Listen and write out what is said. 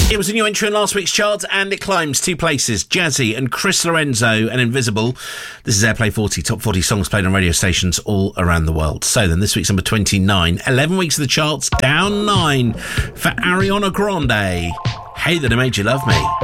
It was a new entry in last week's charts, and it climbs 2 places. Jazzy and Chris Lorenzo and Invisible. This is Airplay 40, top 40 songs played on radio stations all around the world. So then, this week's number 29. 11 weeks of the charts, down 9 for Ariana Grande. Hey, that I made you love me.